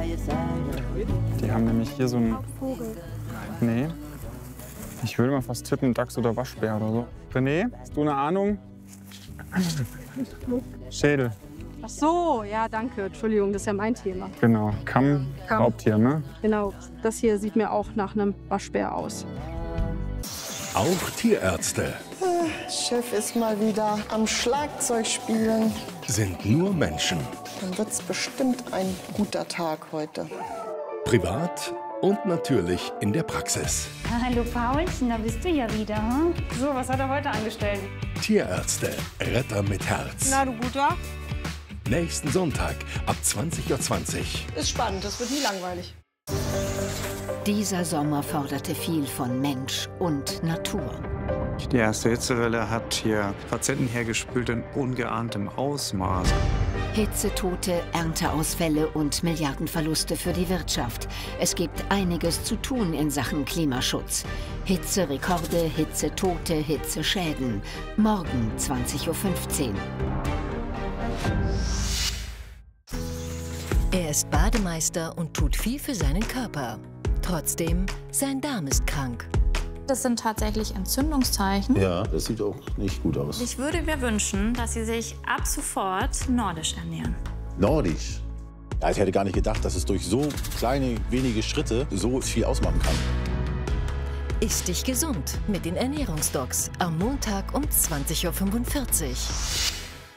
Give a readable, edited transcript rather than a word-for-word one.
Die haben nämlich hier so einen... Nee. Ich würde mal fast tippen, Dachs oder Waschbär oder so. René, hast du eine Ahnung? Schädel. Ach so, ja, danke. Entschuldigung, das ist ja mein Thema. Genau, Kamm, Raubtier, ne? Genau, das hier sieht mir auch nach einem Waschbär aus. Auch Tierärzte Chef ist mal wieder am Schlagzeug spielen. sind nur Menschen. Dann wird's bestimmt ein guter Tag heute. Privat und natürlich in der Praxis. Hallo Paulchen, da bist du ja wieder, hm? So, was hat er heute angestellt? Tierärzte, Retter mit Herz. Na, du Guter? Nächsten Sonntag ab 20:20 Uhr. Ist spannend, das wird nie langweilig. Dieser Sommer forderte viel von Mensch und Natur. Die erste Hitzewelle hat hier Patienten hergespült in ungeahntem Ausmaß. Hitzetote, Ernteausfälle und Milliardenverluste für die Wirtschaft. Es gibt einiges zu tun in Sachen Klimaschutz. Hitzerekorde, Hitzetote, Hitzeschäden. Morgen 20:15 Uhr. Er ist Bademeister und tut viel für seinen Körper. Trotzdem, sein Darm ist krank. Das sind tatsächlich Entzündungszeichen. Ja, das sieht auch nicht gut aus. Ich würde mir wünschen, dass Sie sich ab sofort nordisch ernähren. Nordisch. Ja, ich hätte gar nicht gedacht, dass es durch so kleine, wenige Schritte so viel ausmachen kann. Iss dich gesund mit den Ernährungsdocs am Montag um 20:45 Uhr.